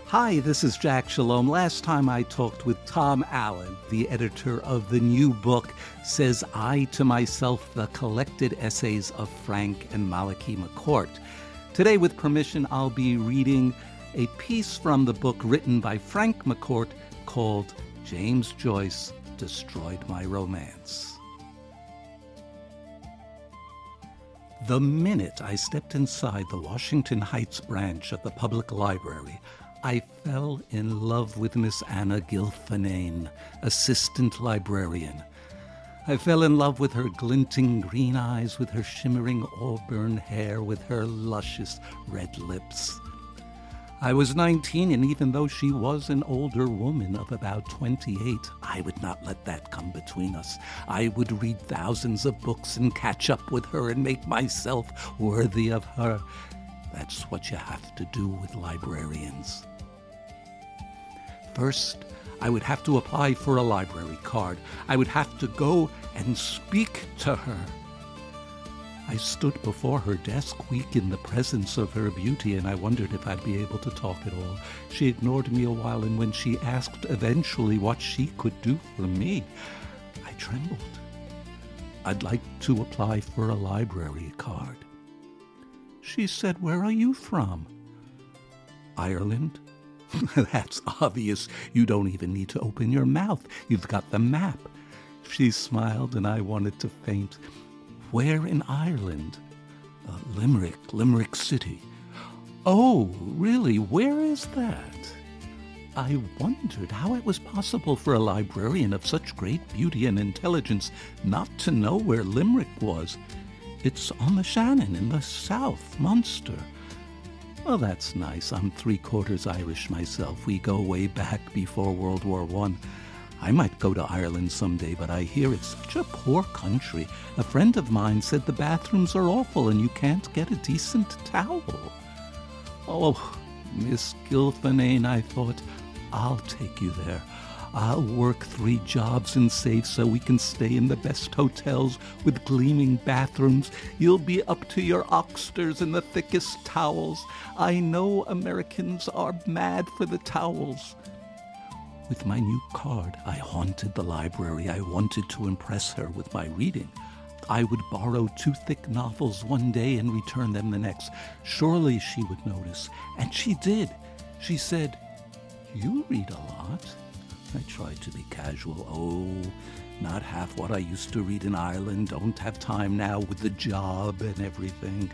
Hi, this is Jack Shalom. Last time I talked with Tom Allen, the editor of the new book, Says I to Myself, the collected essays of Frank and Malachi McCourt. Today, with permission, I'll be reading a piece from the book written by Frank McCourt called James Joyce Destroyed My Romance. The minute I stepped inside the Washington Heights branch of the public library, I fell in love with Miss Anna Gilfinane, assistant librarian. I fell in love with her glinting green eyes, with her shimmering auburn hair, with her luscious red lips. I was 19, and even though she was an older woman of about 28, I would not let that come between us. I would read thousands of books and catch up with her and make myself worthy of her. That's what you have to do with librarians. First, I would have to apply for a library card. I would have to go and speak to her. I stood before her desk, weak in the presence of her beauty, and I wondered if I'd be able to talk at all. She ignored me a while, and when she asked eventually what she could do for me, I trembled. I'd like to apply for a library card. She said, "Where are you from?" "Ireland." "That's obvious. You don't even need to open your mouth. You've got the map." She smiled, and I wanted to faint. "Where in Ireland?" Limerick City." "Oh, really? Where is that?" I wondered how it was possible for a librarian of such great beauty and intelligence not to know where Limerick was. "It's on the Shannon in the south, Munster." "Well, that's nice. I'm 3/4 Irish myself. We go way back before World War I. I might go to Ireland someday, but I hear it's such a poor country. A friend of mine said the bathrooms are awful and you can't get a decent towel." "Oh, Miss Gilfinane," I thought, "I'll take you there. I'll work 3 jobs and save so we can stay in the best hotels with gleaming bathrooms. You'll be up to your oxters in the thickest towels. I know Americans are mad for the towels." With my new card, I haunted the library. I wanted to impress her with my reading. I would borrow 2 thick novels one day and return them the next. Surely she would notice. And she did. She said, "You read a lot." I tried to be casual. "Oh, not half what I used to read in Ireland. Don't have time now with the job and everything."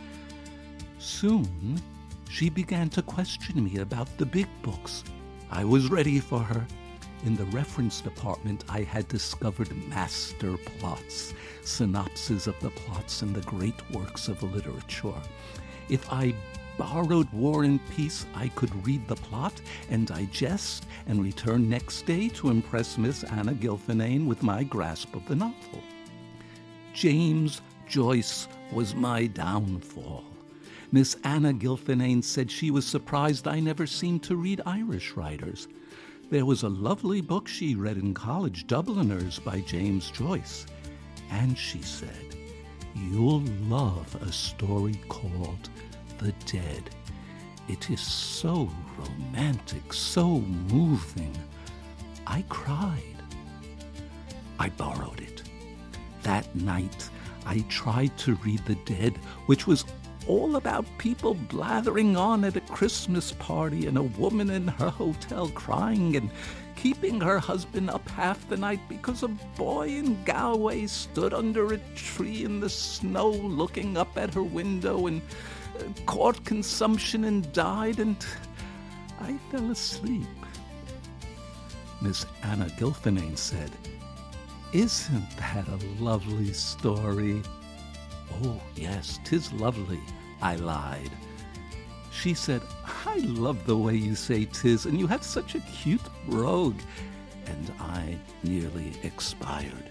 Soon, she began to question me about the big books. I was ready for her. In the reference department, I had discovered master plots, synopses of the plots and the great works of literature. If I borrowed War and Peace, I could read the plot and digest and return next day to impress Miss Anna Gilfinane with my grasp of the novel. James Joyce was my downfall. Miss Anna Gilfinane said she was surprised I never seemed to read Irish writers. There was a lovely book she read in college, Dubliners by James Joyce. And she said, "You'll love a story called The Dead. It is so romantic, so moving." I cried. I borrowed it. That night, I tried to read The Dead, which was all about people blathering on at a Christmas party and a woman in her hotel crying and keeping her husband up half the night because a boy in Galway stood under a tree in the snow looking up at her window and caught consumption and died, and I fell asleep. Miss Anna Gilfinane said, "Isn't that a lovely story?" "Oh, yes, 'tis lovely," I lied. She said, "I love the way you say 'tis, and you have such a cute brogue," and I nearly expired.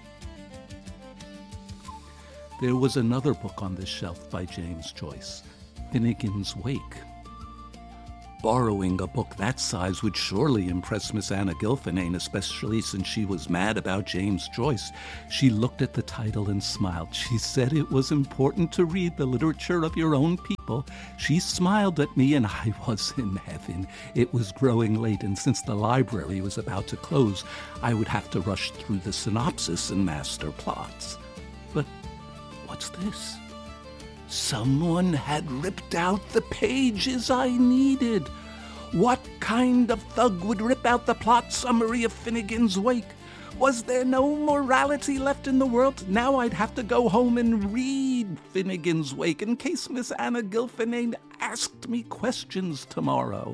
There was another book on the shelf by James Joyce, Finnegan's Wake. Borrowing a book that size would surely impress Miss Anna Gilfinane, especially since she was mad about James Joyce. She looked at the title and smiled. She said it was important to read the literature of your own people. She smiled at me, and I was in heaven. It was growing late, and since the library was about to close, I would have to rush through the synopsis and master plots. But what's this? Someone had ripped out the pages I needed. What kind of thug would rip out the plot summary of Finnegan's Wake? Was there no morality left in the world? Now I'd have to go home and read Finnegan's Wake in case Miss Anna Gilfinane asked me questions tomorrow.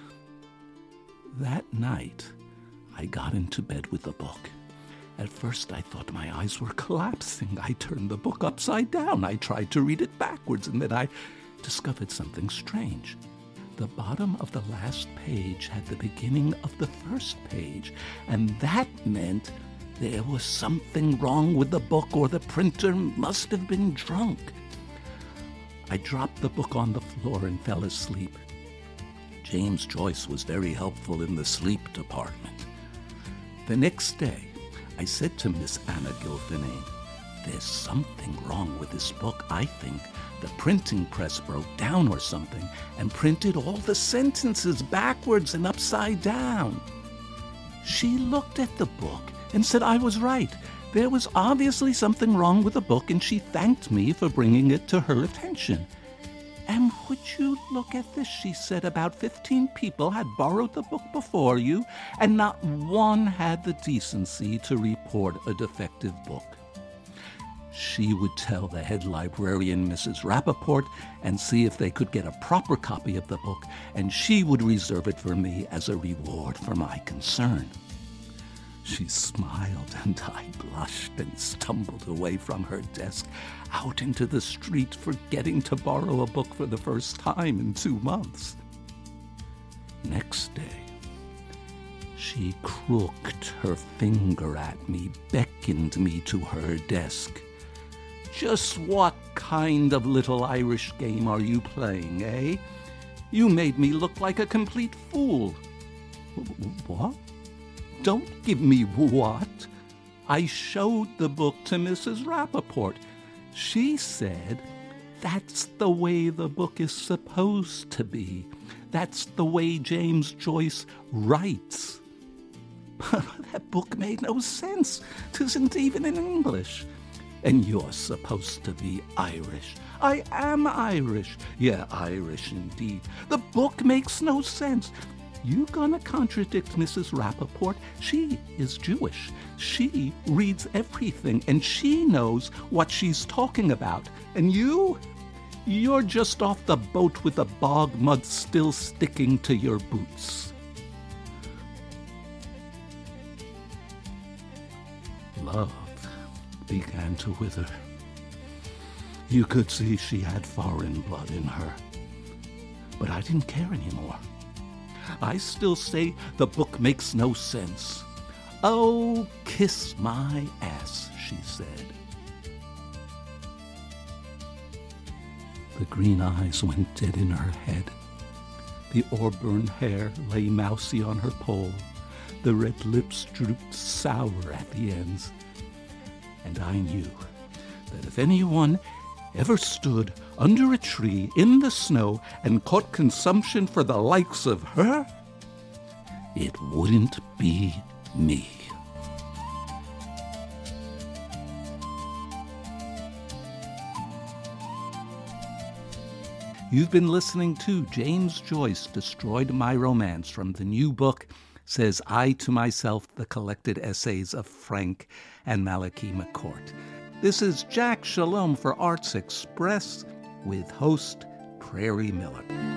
That night, I got into bed with the book. At first, I thought my eyes were collapsing. I turned the book upside down. I tried to read it backwards, and then I discovered something strange. The bottom of the last page had the beginning of the first page, and that meant there was something wrong with the book, or the printer must have been drunk. I dropped the book on the floor and fell asleep. James Joyce was very helpful in the sleep department. The next day, I said to Miss Anna Gilfinane, "There's something wrong with this book. I think the printing press broke down or something and printed all the sentences backwards and upside down." She looked at the book and said I was right. There was obviously something wrong with the book, and she thanked me for bringing it to her attention. "And would you look at this," she said, "about 15 people had borrowed the book before you, and not one had the decency to report a defective book." She would tell the head librarian, Mrs. Rappaport, and see if they could get a proper copy of the book, and she would reserve it for me as a reward for my concern. She smiled, and I blushed and stumbled away from her desk out into the street, forgetting to borrow a book for the first time in 2 months. Next day, she crooked her finger at me, beckoned me to her desk. "Just what kind of little Irish game are you playing, eh? You made me look like a complete fool." "What? Don't give me what." I showed the book to Mrs. Rappaport. She said, "That's the way the book is supposed to be. That's the way James Joyce writes." That book made no sense. 'Tisn't even in English. "And you're supposed to be Irish." "I am Irish." "Yeah, Irish indeed." "The book makes no sense." "You gonna contradict Mrs. Rappaport? She is Jewish. She reads everything, and she knows what she's talking about. And you're just off the boat with the bog mud still sticking to your boots." Love began to wither. You could see she had foreign blood in her. But I didn't care anymore. I still say the book makes no sense. "Oh, kiss my ass," she said. The green eyes went dead in her head. The auburn hair lay mousy on her poll. The red lips drooped sour at the ends. And I knew that if anyone ever stood under a tree in the snow and caught consumption for the likes of her, it wouldn't be me. You've been listening to James Joyce, Destroyed My Romance, from the new book, Says I to Myself, the collected essays of Frank and Malachi McCourt. This is Jack Shalom for Arts Express with host Prairie Miller.